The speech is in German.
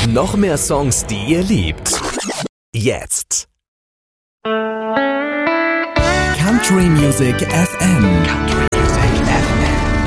Noch mehr Songs, die ihr liebt. Jetzt. Country Music FM.